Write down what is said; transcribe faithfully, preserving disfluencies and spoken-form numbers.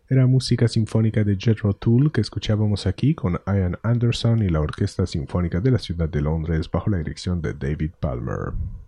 Era música sinfónica de Jethro Tull que escuchábamos aquí con Ian Anderson y la Orquesta Sinfónica de la Ciudad de Londres bajo la dirección de David Palmer.